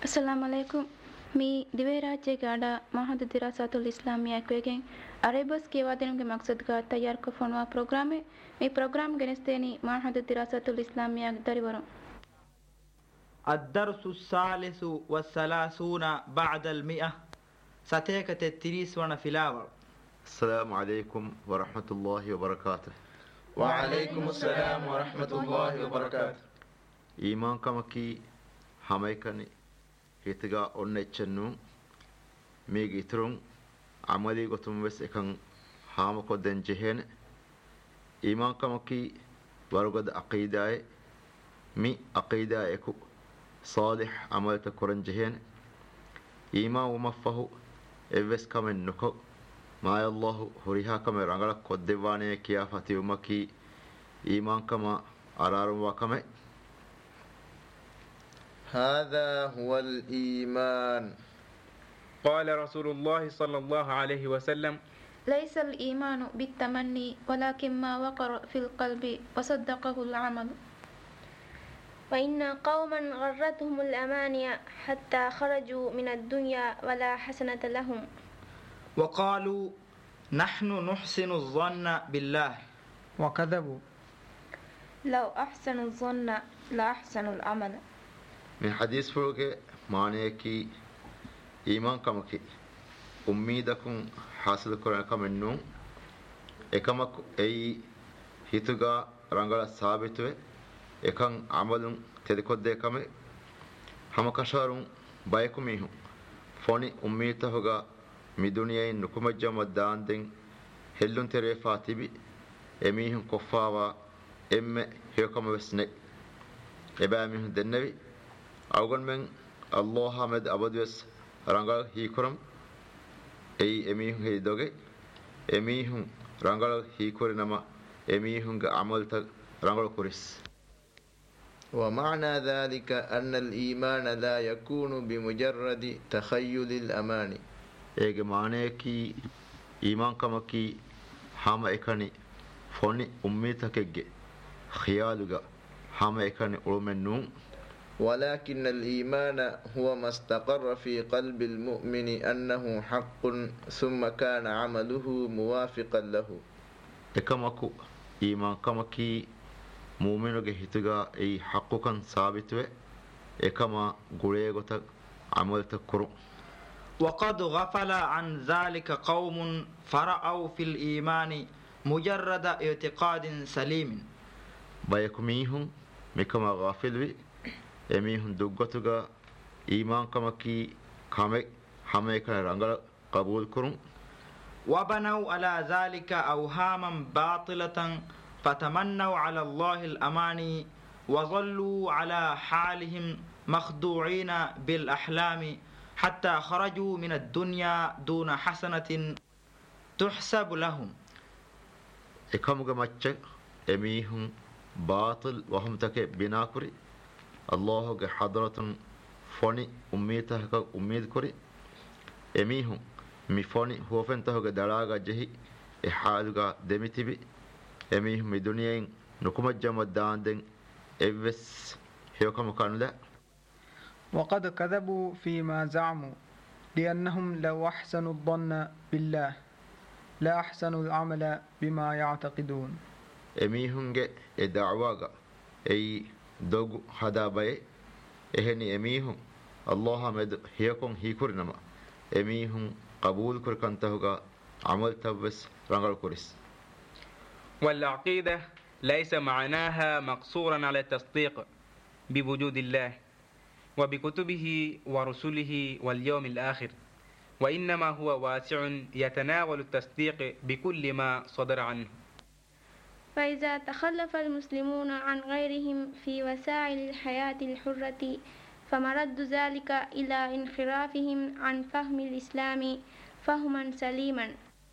अस्सलामु अलैकुम मी दिवेराज्य गाड़ा महद दिरासातुल इस्लामिया क्वेगें अरेबस के वादन के मकसद का तैयार को फोनवा प्रोग्राम है मी प्रोग्राम गनेस्तेनी महद दिरासातुल इस्लामिया दरिवरों الدرس الثالث والثلاثون بعد المئة ستيكة التريس ونفلاور. السلام عليكم ورحمة الله وبركاته. وعليكم السلام ورحمة الله وبركاته. إيمان كمكي هميكني هيتغا أونيتشنو ميغي ترون عملي قطم بس إكن هامكو دن جهن إيمان كمكي ورغد عقيدة مي عقيدة إكو صالح عمل تكورن جهن إيمان ومفهو إبس كمن نكو ما الله هريها كم رانغلا كوديوانه كيا فاتيومكي إيمان كما أرارم وكمه هذا هو الإيمان. قال رسول الله صلى الله عليه وسلم ليس الإيمان بالتمني ولكن ما وقر في القلب وصدقه العمل. وإن قوما غرتهم الأماني حتى خرجوا من الدنيا ولا حسنة لهم. وقالوا نحن نحسن الظن بالله وكذبوا. لو أحسنوا الظن لأحسنوا العمل. من حديث فوق معنيكي إيمان كمكي أميدكم حاصل كرنا كمنو إكمك أي هيتوغا رانغلا ثابتوه إكان عملون تدكود كمه هم كشارون بايكميهم فوني أميتهوغا ميدونياي نكمجم الداندين هلون تري فاتبي أميهم كفاوا إم هيكم وسنك إباميهم دنبي أوغن من الله حمد أبدوس رانغال هيكرم أي أميهم هيدوغي أميهم رانغال هيكورنما أميهم عمل تك رانغال كوريس. ومعنى ذلك أن الإيمان لا يكون بمجرد تخيل الأماني. إيجي معنيكي إيمان كمكي هاما إكاني فوني أميتكيجي خيالوغا هاما إكاني أولمنون ولكن الإيمان هو ما استقر في قلب المؤمن أنه حق ثم كان عمله موافقا له. إكامكو إيمان كمكي مؤمنوغي هتغا أي حقوكا ثابتوه إكاما غريغوتا عملتا كرو. وقد غفل عن ذلك قوم فرأوا في الإيمان مجرد اعتقاد سليم. بايكميهم مكما غافلوي أميهم دوغتوغا إيمان كمكي كامك هميكا رانغال قبول كرون. وبنوا على ذلك أوهاما باطلة فتمنوا على الله الأماني وظلوا على حالهم مخدوعين بالأحلام حتى خرجوا من الدنيا دون حسنة تحسب لهم. إكامغا ماتش أميهم باطل وهم تك بناكري الله حضرة فوني أميتها أميد كري أميهم مفوني هو فنتها دراغا جهي إحالغا دمتبي أميهم الدنيا نكمة جمع داندن إبس هيوكم كانوا لا. وقد كذبوا فيما زعموا لأنهم لو أحسنوا الظن بالله لا أحسنوا العمل بما يعتقدون. أميهم الدعوة أي دوغ هذا باي إهني أميهم الله مد هيكم هيكورنما أميهم قبول كركنتهوغا عمل تبس رانغال كوريس. والعقيدة ليس معناها مقصورا على التصديق بوجود الله وبكتبه ورسله واليوم الآخر وإنما هو واسع يتناول التصديق بكل ما صدر عنه. فإذا تخلف المسلمون عن غيرهم في وسائل الحياة الحرة فمرد ذلك إلى انحرافهم عن فهم الإسلام فهما سليما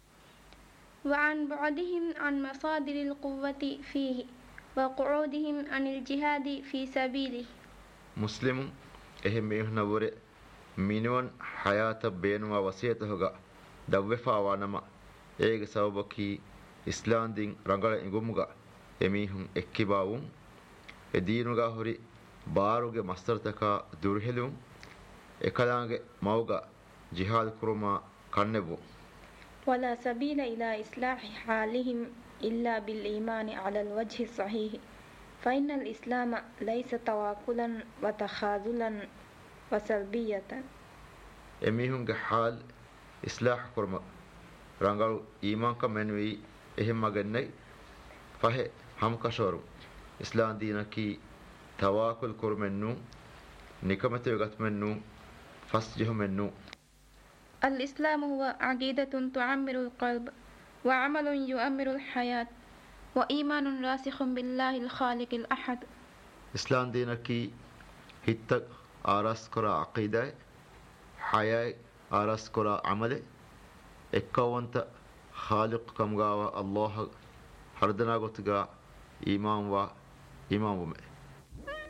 وعن بعدهم عن مصادر القوة فيه وقعودهم عن الجهاد في سبيله. مسلم إهم يهنور مينون حياة بينما وسيتهوغا دوفا وانما إيغ سببكي إسلام دين رنگل إنغمغا أميهم إكباوم دينوغا هوري باروغ مسترتكا دورهلوم ekalaange mawga jihad kuruma kannebu ولا سبيل إلى إصلاح حالهم إلا بالإيمان على الوجه الصحيح فإن الإسلام ليس تواكلا وتخاذلا وسلبية emihunge hal islah kurma rangal iman ka menwi ehimma gennai fahe ham kashoru islam dinaki tawakul kurmennu nikamatu gatmennu fasjihumennu الإسلام هو عقيدة تعمر القلب وعمل يؤمر الحياة وإيمان راسخ بالله الخالق الأحد islam dinaki hitta aras kora aqida hayay aras kora amale ekkawanta khaliq kamgawa allah hardana gotga iman wa imam